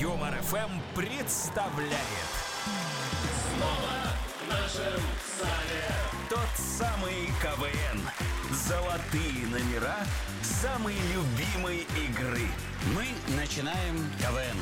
Юмор ФМ представляет Снова в нашем зале тот самый КВН. Золотые номера самой любимой игры. Мы начинаем КВН.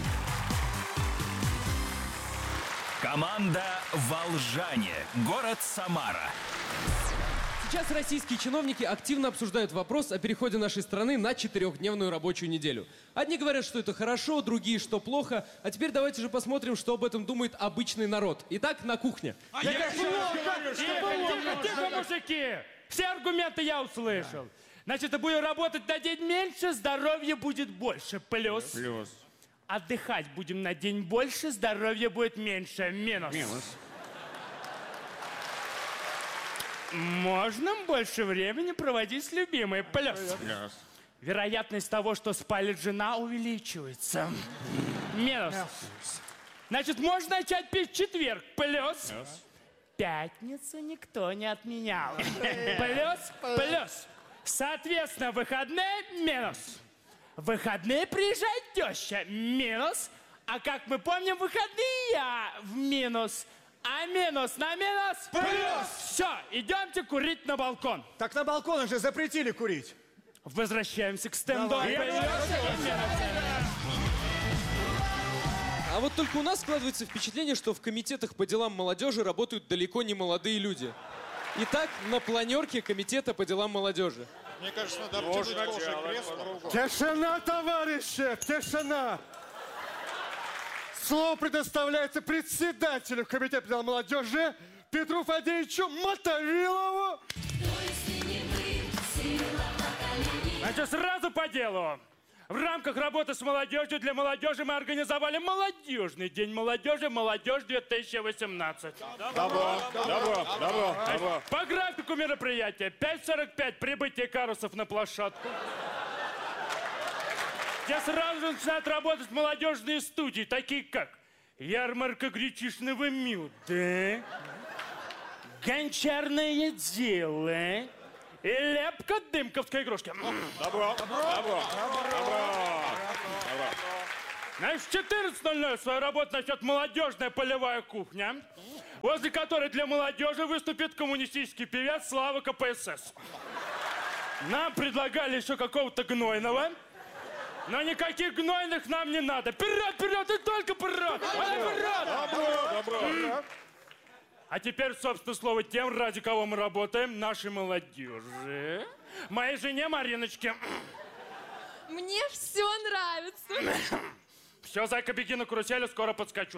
Команда «Волжане», город Самара. Сейчас российские чиновники активно обсуждают вопрос о переходе нашей страны на 4-дневную рабочую неделю. Одни говорят, что это хорошо, другие, что плохо. А теперь давайте же посмотрим, что об этом думает обычный народ. Итак, на кухне. Тихо, мужики! Все аргументы я услышал. Значит, будем работать на день меньше, здоровье будет больше. Плюс. Отдыхать будем на день больше, здоровье будет меньше. Минус. Можно больше времени проводить с любимой. Плюс. Вероятность того, что спалит жена, увеличивается. Минус. Значит, можно начать пить в четверг. Плюс. Пятницу никто не отменял. Плюс. Соответственно, выходные минус. В выходные приезжает теща. Минус. А как мы помним, выходные я в минус. А минус на минус? Плюс! Все, идемте курить на балкон. Так на балконах же запретили курить. Возвращаемся к стенду. А вот только у нас складывается впечатление, что в комитетах по делам молодежи работают далеко не молодые люди. Итак, на планерке комитета по делам молодежи. Мне кажется, надо обтянуть тоже кресло. Тишина, товарищи, тишина! Слово предоставляется председателю комитета по делам молодежи Петру Фадеевичу Мотовилову. Значит, сразу по делу. В рамках работы с молодежью для молодежи мы организовали молодежный день молодежи «Молодежь 2018». Добро. По графику мероприятия 5:45 прибытие карусов на площадку. Где сразу же начинают работать молодежные студии, такие как ярмарка гречишного меда, гончарное дело и лепка дымковской игрушки. Добро. Значит, в 14:00 свою работу начнет молодежная полевая кухня, возле которой для молодежи выступит коммунистический певец Слава КПСС. Нам предлагали еще какого-то гнойного, но никаких гнойных нам не надо. Вперед, и только вперед! Добро. А теперь, собственно, слово тем, ради кого мы работаем, нашей молодежи. Моей жене Мариночке. Мне все нравится. Все, зайка, беги на карусели, скоро подскочу.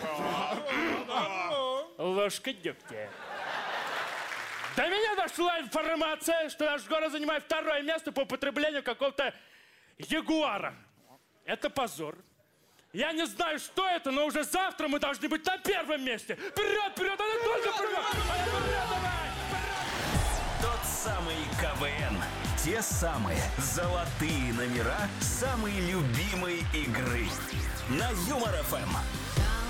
Ложка дегтя. До меня дошла информация, что наш город занимает 2-е место по употреблению какого-то ягуара. Это позор. Я не знаю, что это, но уже завтра мы должны быть на 1-м месте. Вперед, она только вперед! Давай! Тот самый КВН. Те самые золотые номера самой любимой игры. На Юмор ФМ.